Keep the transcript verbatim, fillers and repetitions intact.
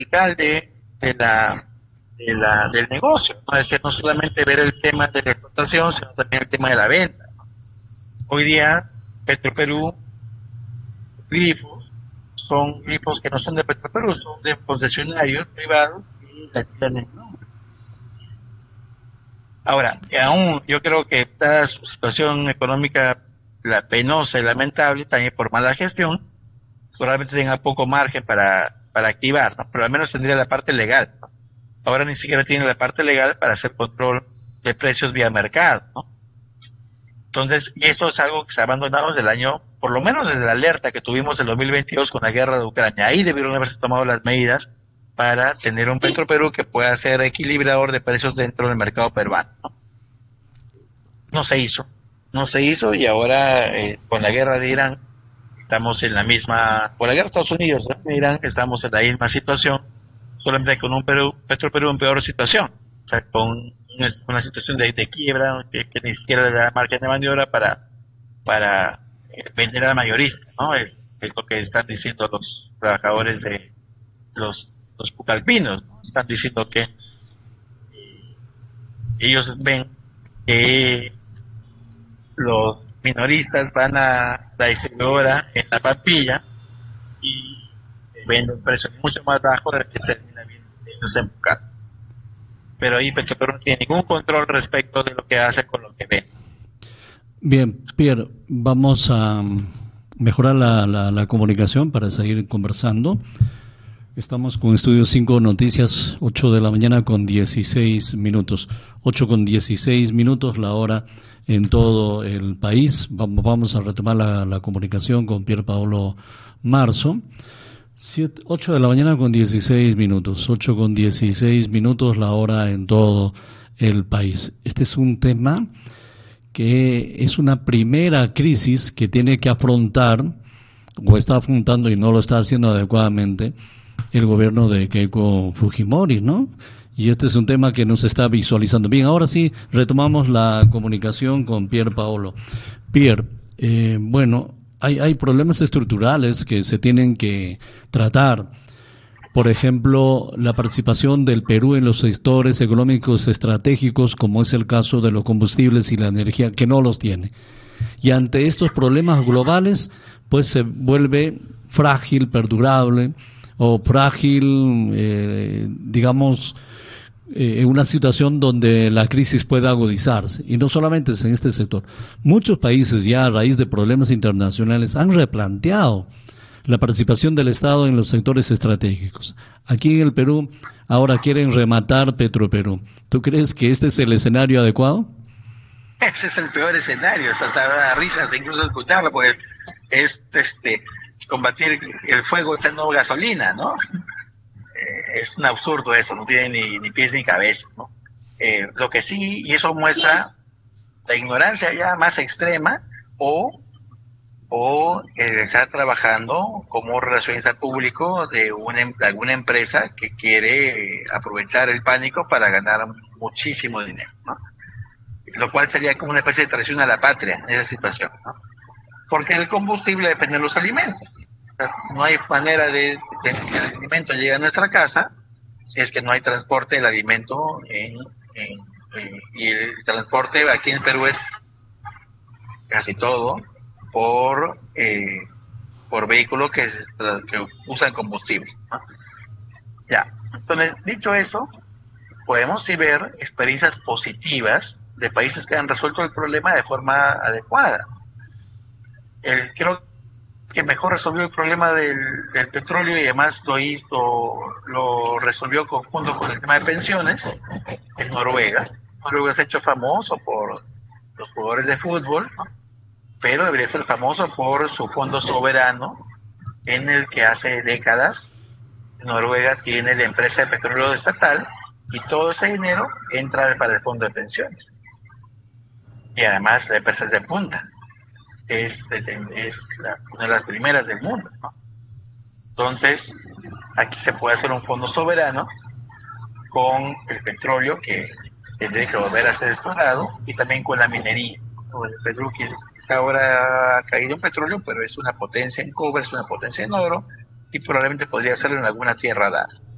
vertical de, de la, de la, del negocio, ¿no? Es decir, no solamente ver el tema de la explotación, sino también el tema de la venta. Hoy día, Petroperú, grifos, son grifos que no son de Petroperú, son de concesionarios privados y la tienen, ¿no? Ahora, aún yo creo que está su situación económica la penosa y lamentable, también por mala gestión, probablemente tenga poco margen para, para activar, ¿no? Pero al menos tendría la parte legal, ¿no? Ahora ni siquiera tiene la parte legal para hacer control de precios vía mercado, ¿no? Entonces, y esto es algo que se ha abandonado desde el año, por lo menos desde la alerta que tuvimos en dos mil veintidós con la guerra de Ucrania. Ahí debieron haberse tomado las medidas para tener un Petroperú que pueda ser equilibrador de precios dentro del mercado peruano, ¿no? No se hizo, no se hizo y ahora eh, con la guerra de Irán estamos en la misma, por la guerra de Estados Unidos, ¿no? De Irán estamos en la misma situación, solamente con un Perú, Petroperú en peor situación, o sea, con una, una situación de, de quiebra que, que ni siquiera le da margen de maniobra para, para eh, vender al mayorista, ¿no? Es, es lo que están diciendo los trabajadores de los, los pucalpinos, ¿no? Están diciendo que ellos ven que los minoristas van a la distribuidora en la papilla y venden un precio mucho más bajo del que se termina vendiendo en Pucal. Pero ahí Petroperú no tiene ningún control respecto de lo que hace con lo que vende. Bien, Pierre, vamos a mejorar la, la, la comunicación para seguir conversando. Estamos con Estudio cinco Noticias, ocho de la mañana con dieciséis minutos. ocho con dieciséis minutos la hora en todo el país. Vamos, vamos a retomar la, la comunicación con Pier Paolo Marzo. Siete, ocho de la mañana con dieciséis minutos. ocho con dieciséis minutos la hora en todo el país. Este es un tema que es una primera crisis que tiene que afrontar, o está afrontando y no lo está haciendo adecuadamente, el gobierno de Keiko Fujimori, ¿no? Y este es un tema que nos está visualizando. Bien, ahora sí, retomamos la comunicación con Pier Paolo. Pier, eh, bueno, hay, hay problemas estructurales que se tienen que tratar. Por ejemplo, la participación del Perú en los sectores económicos estratégicos, como es el caso de los combustibles y la energía, que no los tiene. Y ante estos problemas globales, pues se vuelve frágil, perdurable, o frágil, eh, digamos, eh, en una situación donde la crisis pueda agudizarse. Y no solamente es en este sector. Muchos países ya a raíz de problemas internacionales han replanteado la participación del Estado en los sectores estratégicos. Aquí en el Perú ahora quieren rematar Petroperú. ¿Tú crees que este es el escenario adecuado? Ese es el peor escenario, hasta da risas incluso escucharlo, porque es este combatir el fuego echando gasolina, ¿no? Eh, es un absurdo eso, no tiene ni, ni pies ni cabeza, ¿no? Eh, lo que sí, y eso muestra la ignorancia ya más extrema, o o eh, estar trabajando como relacionista público de una, de alguna empresa que quiere eh, aprovechar el pánico para ganar muchísimo dinero, ¿no? Lo cual sería como una especie de traición a la patria en esa situación, ¿no? Porque el combustible depende de los alimentos. O sea, no hay manera de, de que el alimento llegue a nuestra casa si es que no hay transporte del alimento en, en, en, y el transporte aquí en Perú es casi todo por eh, por vehículos que, que usan combustible, ¿no? Ya, entonces, dicho eso, podemos sí ver experiencias positivas de países que han resuelto el problema de forma adecuada. El, creo que mejor resolvió el problema del, del petróleo y además lo hizo, lo resolvió conjunto con el tema de pensiones, es Noruega. Noruega se ha hecho famoso por los jugadores de fútbol, ¿no? Pero debería ser famoso por su fondo soberano, en el que hace décadas Noruega tiene la empresa de petróleo estatal y todo ese dinero entra para el fondo de pensiones. Y además la empresa es de punta, es, es la, una de las primeras del mundo, ¿no? Entonces, aquí se puede hacer un fondo soberano con el petróleo que tendría que volver a ser explorado y también con la minería. El Perú quizá ahora ha caído en petróleo, pero es una potencia en cobre, es una potencia en oro y probablemente podría hacerlo en alguna tierra rara.